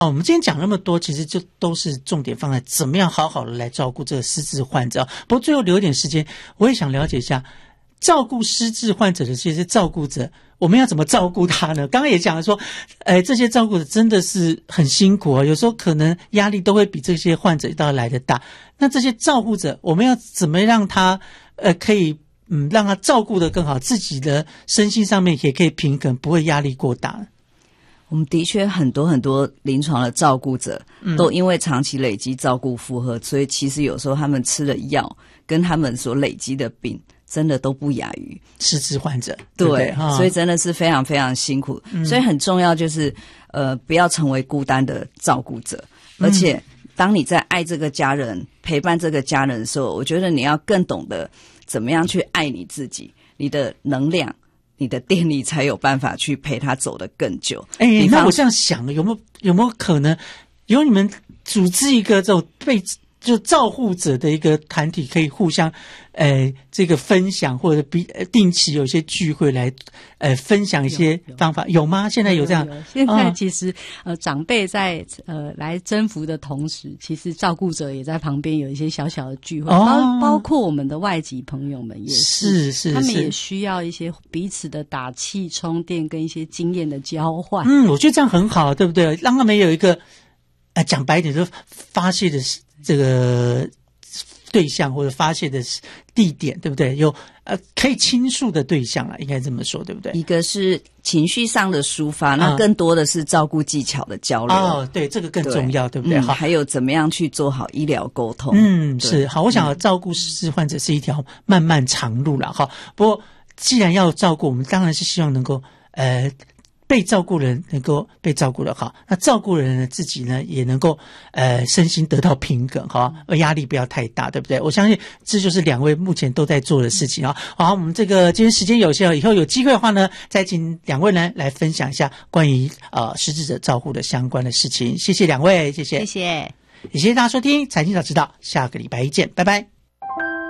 我们今天讲那么多，其实就都是重点放在怎么样好好的来照顾这个失智患者。不过最后留一点时间，我也想了解一下，照顾失智患者的这些照顾者，我们要怎么照顾他呢？刚刚也讲了说，这些照顾者真的是很辛苦啊，有时候可能压力都会比这些患者都来得大。那这些照顾者，我们要怎么让他可以让他照顾得更好，自己的身心上面也可以平衡，不会压力过大？ 我们的确很多临床的照顾者都因为长期累积照顾负荷，所以其实有时候他们吃的药跟他们所累积的病真的都不亚于失智患者。 对，所以真的是非常非常辛苦。所以很重要就是不要成为孤单的照顾者，而且当你在爱这个家人陪伴这个家人的时候，我觉得你要更懂得怎么样去爱你自己，你的能量你的电力才有办法去陪他走得更久。 那我这样想，有没有可能由你们组织一个这种就照护者的一个团体，可以互相这个分享，或者定期有一些聚会来分享一些方法，有吗？现在有这样？ 现在其实长辈在来征服的同时，其实照顾者也在旁边有一些小小的聚会，包括我们的外籍朋友们也是，他们也需要一些彼此的打气充电跟一些经验的交换。 我觉得这样很好，对不对？让他们有一个讲白一点，就发泄的这个对象或者发泄的地点，对不对？有可以倾诉的对象啦，应该这么说，对不对？ 一个是情绪上的抒发，那更多的是照顾技巧的交流。 对，这个更重要， 对不对？好， 还有怎么样去做好医疗沟通。 是好。我想照顾失智患者是一条漫漫长路啦。好，不过既然要照顾，我们当然是希望能够被照顾人能够被照顾得好，那照顾人的自己呢也能够身心得到平衡，好，而压力不要太大，对不对？我相信这就是两位目前都在做的事情啊。好，我们这个今天时间有限，以后有机会的话呢，再请两位呢来分享一下关于失智者照护的相关的事情。谢谢两位，谢谢， 谢谢， 也谢谢大家收听财经早知道，下个礼拜一见，拜拜。